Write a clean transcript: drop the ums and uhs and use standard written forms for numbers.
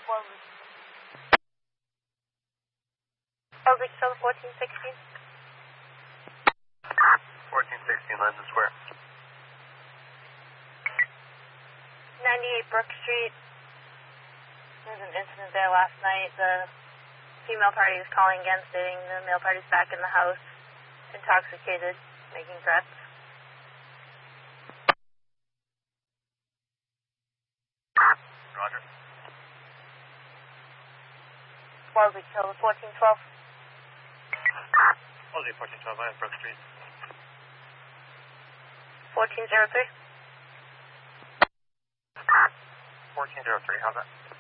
Elbridge Hill 1416. 1416 Linden Square. 98 Brook Street. There was an incident there last night. The female party is calling again, stating the male party's back in the house, intoxicated, making threats. Roger. Elbridge Hill 1412. Wellesley 1412, I have Brook Street. 1403. 1403, how's that?